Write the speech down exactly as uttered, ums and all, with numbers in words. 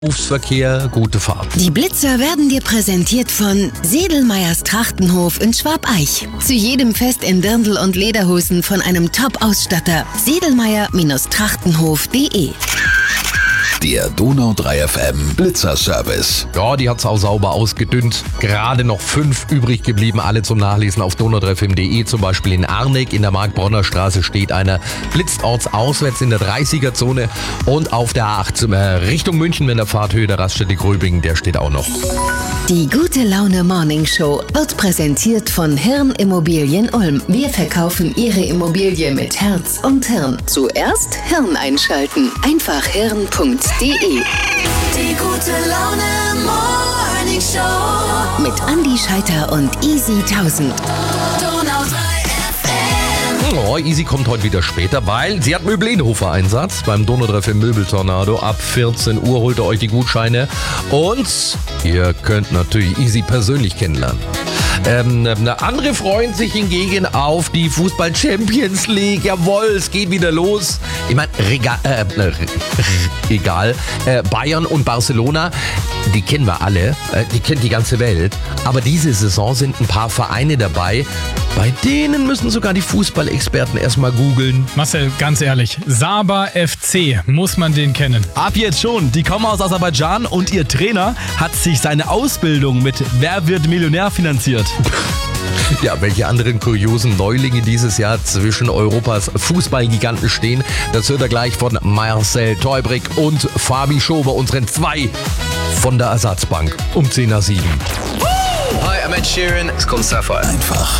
Berufsverkehr, gute Fahrt. Die Blitzer werden dir präsentiert von Sedelmeyers Trachtenhof in Schwab-Eich. Zu jedem Fest in Dirndl und Lederhosen von einem Top-Ausstatter. Sedelmeyer Trachtenhof punkt de. Der Donau drei F M Blitzer-Service. Ja, die hat's auch sauber ausgedünnt. Gerade noch fünf übrig geblieben, alle zum Nachlesen auf donau drei f m punkt de. Zum Beispiel in Arneck in der Markbronner Straße steht einer, blitzt ortsauswärts in der dreißiger-Zone und auf der A acht äh, Richtung München mit der Fahrthöhe der Raststätte Gröbingen, der steht auch noch. Die Gute Laune Morning Show wird präsentiert von Hirn Immobilien Ulm. Wir verkaufen Ihre Immobilie mit Herz und Hirn. Zuerst Hirn einschalten. Einfach hirn punkt de. Die Gute Laune Morning Show Mit Andi Scheiter und Easy tausend. Donau drei F M. Oh, Easy kommt heute wieder später, weil sie hat Möbel-Inhofer-Einsatz beim Donau drei F M Möbeltornado. Ab vierzehn Uhr holt ihr euch die Gutscheine und ihr könnt natürlich Easy persönlich kennenlernen. Ähm, eine andere freuen sich hingegen auf die Fußball-Champions League. Jawohl, es geht wieder los. Ich meine, äh, äh, egal. Äh, Bayern und Barcelona, die kennen wir alle. Äh, die kennt die ganze Welt. Aber diese Saison sind ein paar Vereine dabei. Bei denen müssen sogar die Fußballexperten erstmal googeln. Marcel, ganz ehrlich, Saba F C, muss man den kennen? Ab jetzt schon. Die kommen aus Aserbaidschan und ihr Trainer hat sich seine Ausbildung mit Wer wird Millionär finanziert. Ja, welche anderen kuriosen Neulinge dieses Jahr zwischen Europas Fußballgiganten stehen, das hört ihr gleich von Marcel Teubrick und Fabi Schober, unseren zwei von der Ersatzbank, um zehn nach sieben. Hi, I'm Ed Sheeran. It's called Sapphire. Einfach